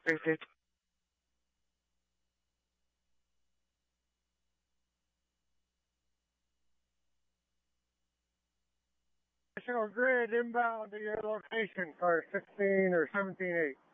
located. National Grid inbound to your location for 16 or 17.8.